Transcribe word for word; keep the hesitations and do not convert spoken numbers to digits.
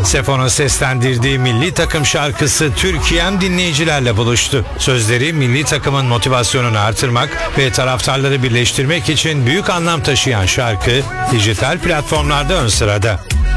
Sefo'nun seslendirdiği milli takım şarkısı Türkiye'm dinleyicilerle buluştu. Sözleri milli takımın motivasyonunu artırmak ve taraftarları birleştirmek için büyük anlam taşıyan şarkı dijital platformlarda ön sırada.